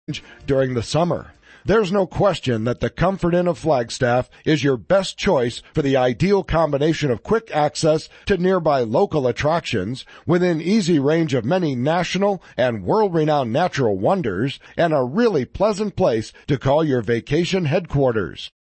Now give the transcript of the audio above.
during the summer. There's no question that the Comfort Inn of Flagstaff is your best choice for the ideal combination of quick access to nearby local attractions, within easy range of many national and world-renowned natural wonders, and a really pleasant place to call your vacation headquarters.